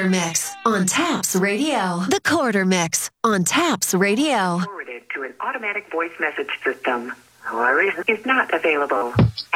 Quarter Mix on Taps Radio. The Quarter Mix on Taps Radio. Forwarded to an automatic voice message system. Is not available.